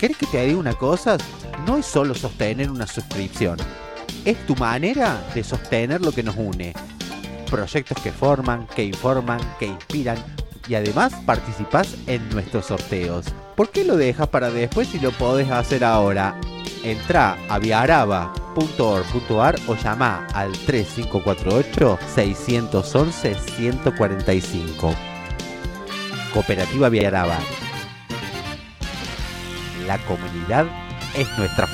¿Querés que te diga una cosa? No es solo sostener una suscripción, es tu manera de sostener lo que nos une. Proyectos que forman, que informan, que inspiran y además participás en nuestros sorteos. ¿Por qué lo dejas para después si lo podés hacer ahora? Entrá a viaraba.org.ar o llama al 3548-611-145. Cooperativa Viaraba. La comunidad es nuestra